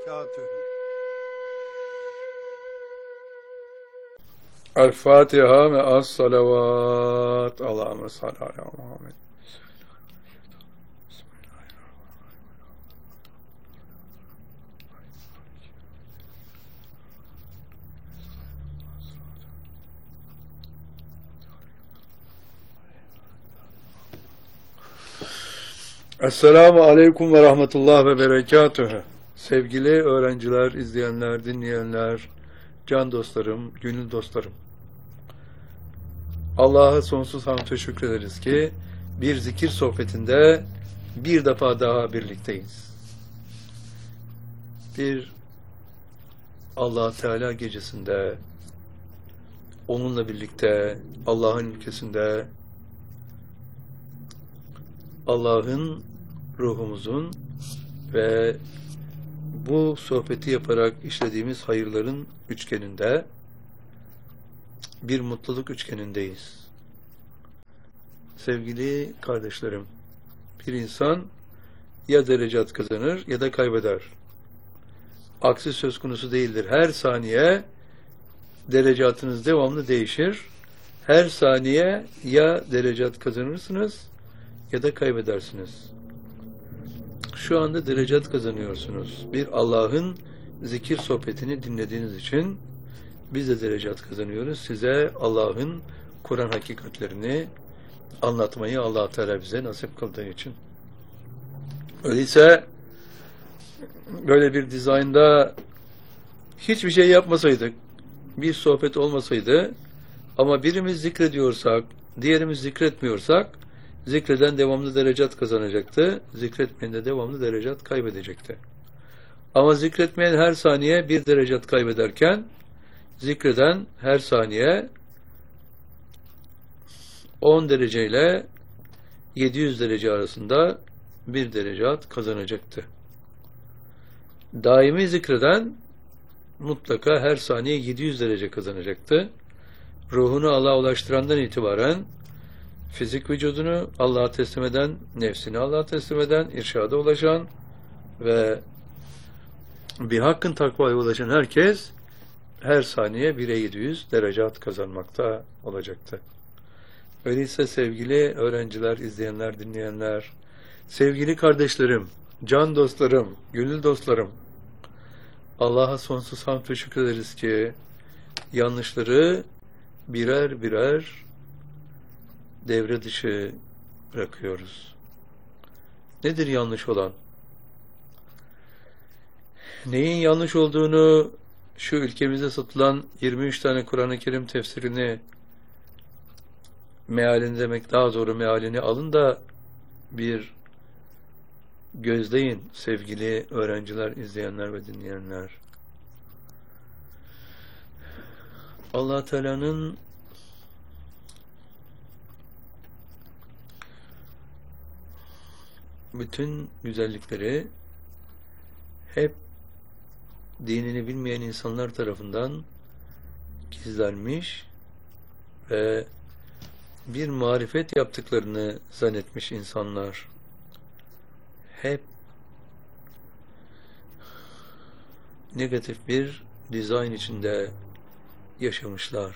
berekatühü. El-Fatiha ve as-salavat. Allahümme salli ala Muhammed. Esselamu aleyküm ve rahmetullah ve berekatühü. Sevgili öğrenciler, izleyenler, dinleyenler, can dostlarım, gönül dostlarım. Allah'a sonsuz hamd ve şükrederiz ki bir zikir sohbetinde bir defa daha birlikteyiz. Bir Allah Teala gecesinde onunla birlikte Allah'ın ülkesinde Allah'ın ruhumuzun ve bu sohbeti yaparak işlediğimiz hayırların üçgeninde bir mutluluk üçgenindeyiz. Sevgili kardeşlerim, bir insan ya derecat kazanır ya da kaybeder. Aksi söz konusu değildir. Her saniye derecatınız devamlı değişir. Her saniye ya derecat kazanırsınız ya da kaybedersiniz. Şu anda derecat kazanıyorsunuz. Bir Allah'ın zikir sohbetini dinlediğiniz için biz de derecat kazanıyoruz. Size Allah'ın Kur'an hakikatlerini anlatmayı Allah Teala bize nasip kıldığı için. Öyleyse böyle bir dizaynda hiçbir şey yapmasaydık, bir sohbet olmasaydı ama birimiz zikrediyorsak, diğerimiz zikretmiyorsak zikreden devamlı derecat kazanacaktı, zikretmeyen de devamlı derecat kaybedecekti. Ama zikretmeyen her saniye bir derecat kaybederken zikreden her saniye 10 derece ile 700 derece arasında bir derecat kazanacaktı. Daimi zikreden mutlaka her saniye 700 derece kazanacaktı. Ruhunu Allah'a ulaştırandan itibaren fizik vücudunu Allah'a teslim eden, nefsini Allah'a teslim eden, irşada ulaşan ve bir hakkın takvaya ulaşan herkes her saniye 1'e 700 derecat kazanmakta olacaktı. Öyleyse sevgili öğrenciler, izleyenler, dinleyenler, sevgili kardeşlerim, can dostlarım, gönül dostlarım, Allah'a sonsuz hamd ve şükrederiz ki yanlışları birer birer devre dışı bırakıyoruz. Nedir yanlış olan? Neyin yanlış olduğunu şu ülkemizde satılan 23 tane Kur'an-ı Kerim tefsirini mealini demek daha doğru mealini alın da bir gözleyin sevgili öğrenciler, izleyenler ve dinleyenler. Allah Teala'nın bütün güzellikleri hep dinini bilmeyen insanlar tarafından gizlenmiş ve bir marifet yaptıklarını zannetmiş insanlar. Hep negatif bir dizayn içinde yaşamışlar.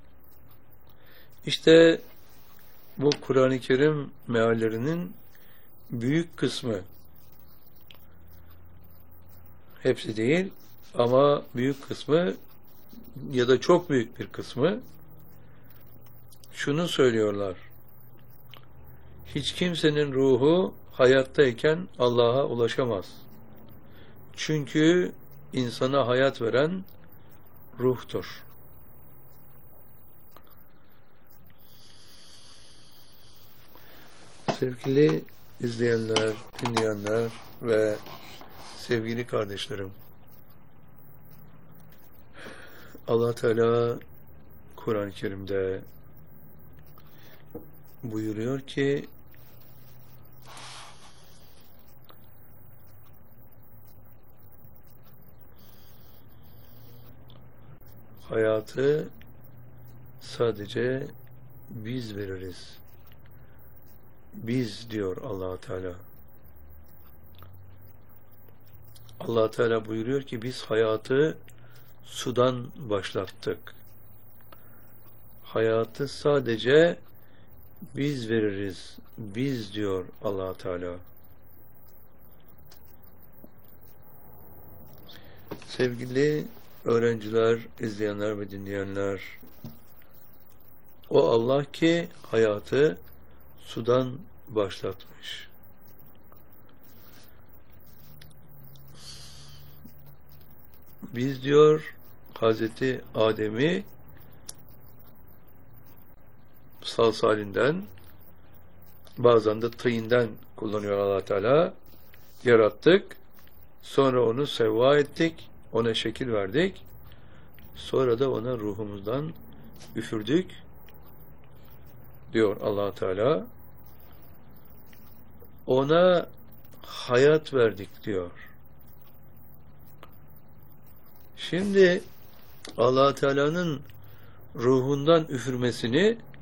İşte bu Kur'an-ı Kerim meallerinin büyük kısmı, hepsi değil ama büyük kısmı ya da çok büyük bir kısmı şunu söylüyorlar: hiç kimsenin ruhu hayattayken Allah'a ulaşamaz. Çünkü insana hayat veren ruhtur. Sevgili izleyenler, dinleyenler ve sevgili kardeşlerim, Allah Teala Kur'an-ı Kerim'de buyuruyor ki hayatı sadece biz veririz. Biz diyor Allah Teala. Allah Teala buyuruyor ki biz hayatı sudan başlattık. Hayatı sadece biz veririz. Biz diyor Allah Teala. Sevgili öğrenciler, izleyenler ve dinleyenler, o Allah ki hayatı sudan başlatmış. Biz diyor Hazreti Adem'i salsalinden, bazen de tıyından kullanıyor Allah Teala, yarattık. Sonra onu sevva ettik. Ona şekil verdik. Sonra da ona ruhumuzdan üfürdük diyor Allah Teala. Ona hayat verdik diyor. Şimdi Allah Teala'nın ruhundan üfürmesini